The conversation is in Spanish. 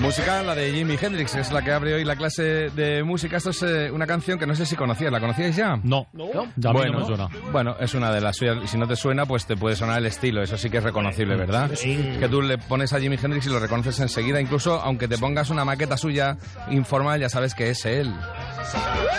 Música, la de Jimi Hendrix, que es la que abre hoy la clase de música. Esto es una canción que no sé si conocíais. ¿La conocíais ya? No. Ya a mí no me suena. Bueno, es una de las suyas. Si no te suena, pues te puede sonar el estilo. Eso sí que es reconocible, ¿verdad? Sí. Que tú le pones a Jimi Hendrix y lo reconoces enseguida. Incluso aunque te pongas una maqueta suya informal, ya sabes que es él.